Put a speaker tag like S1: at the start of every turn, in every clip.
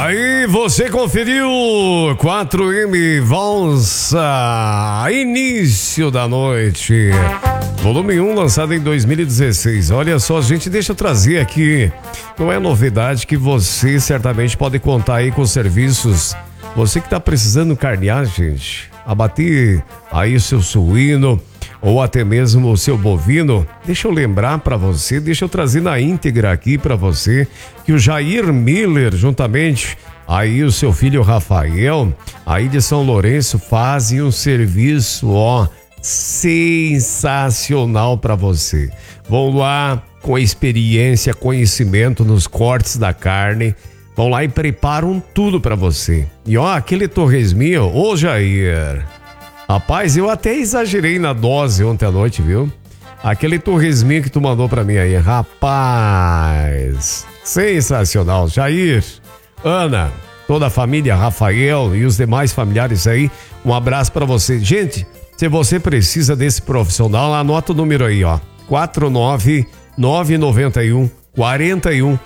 S1: Aí você conferiu 4M Valsa, início da noite, volume 1, lançado em 2016. Olha só, gente, deixa eu trazer aqui, não é novidade que você certamente pode contar aí com serviços. Você que tá precisando carnear, gente, abater aí o seu suíno ou até mesmo o seu bovino, deixa eu lembrar para você, deixa eu trazer na íntegra aqui para você que o Jair Miller, juntamente aí o seu filho Rafael, aí de São Lourenço, fazem um serviço, sensacional para você. Vão lá com experiência, conhecimento nos cortes da carne, vão lá e preparam tudo para você. E aquele torresminho, ô Jair, rapaz, eu até exagerei na dose ontem à noite, viu? Aquele torresminho que tu mandou pra mim aí, rapaz, sensacional. Jair, Ana, toda a família, Rafael e os demais familiares aí, um abraço pra você. Gente, se você precisa desse profissional, anota o número aí, 49991 41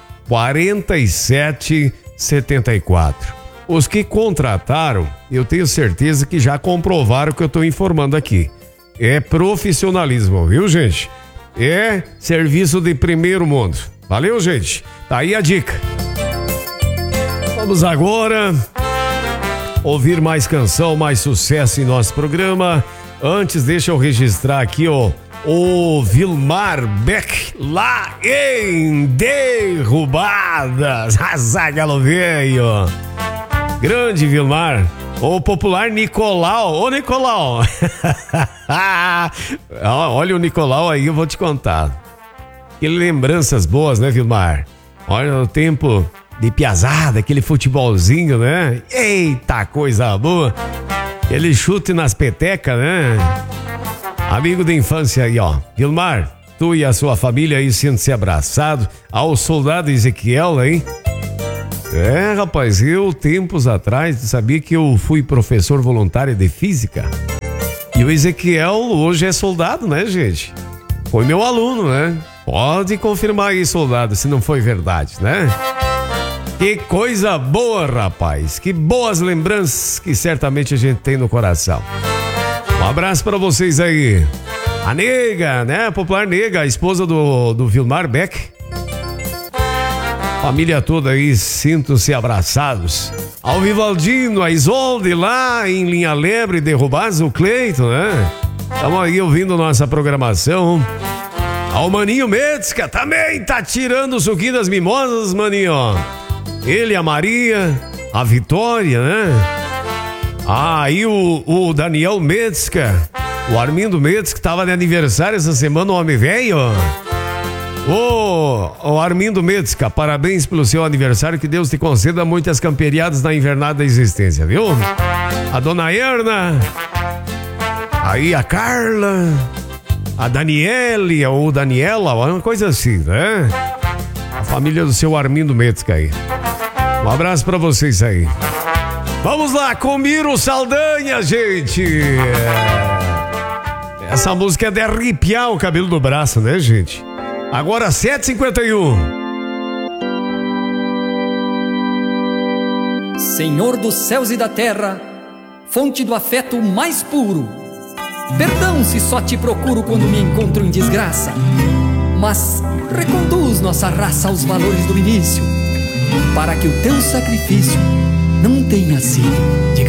S1: 47 74. Os que contrataram, eu tenho certeza que já comprovaram o que eu estou informando aqui. É profissionalismo, viu, gente? É serviço de primeiro mundo. Valeu, gente? Tá aí a dica. Vamos agora ouvir mais canção, mais sucesso em nosso programa. Antes, deixa eu registrar aqui, o Vilmar Beck, lá em Derrubadas. A zaga veio. Grande Vilmar, o popular Nicolau. Ô Nicolau, olha o Nicolau aí, eu vou te contar. Que lembranças boas, né, Vilmar? Olha o tempo de piazada, aquele futebolzinho, né? Eita, coisa boa. Aquele chute nas petecas, né? Amigo da infância aí, Vilmar, tu e a sua família aí sintam-se abraçado. Ao soldado Ezequiel, hein? É, rapaz, eu tempos atrás sabia que eu fui professor voluntário de física. E o Ezequiel hoje é soldado, né, gente? Foi meu aluno, né? Pode confirmar aí, soldado, se não foi verdade, né? Que coisa boa, rapaz. Que boas lembranças que certamente a gente tem no coração. Um abraço pra vocês aí. A Nega, né? A popular Nega, a esposa do Vilmar Beck. Família toda aí, sintam-se abraçados. Ao Vivaldino, a Isolde lá em Linha Lebre, Derrubados, o Cleiton, né? Estamos aí ouvindo nossa programação. Ao Maninho Metzka também tá tirando o suquinho das mimosas, Maninho. Ele, a Maria, a Vitória, né? Aí o Daniel Metzka, o Armindo Metzka, tava de aniversário essa semana, o homem velho. Ô Armindo Metzka, parabéns pelo seu aniversário, que Deus te conceda muitas camperiadas na invernada da existência, viu? A dona Erna, aí a Carla, a Daniele ou Daniela, uma coisa assim, né? A família do seu Armindo Metzka aí. Um abraço pra vocês aí. Vamos lá, Comiro Saldanha, gente! Essa música é de arrepiar o cabelo do braço, né, gente? Agora 7h51.
S2: Senhor dos céus e da terra, fonte do afeto mais puro, perdão se só te procuro quando me encontro em desgraça, mas reconduz nossa raça aos valores do início, para que o teu sacrifício não tenha sido de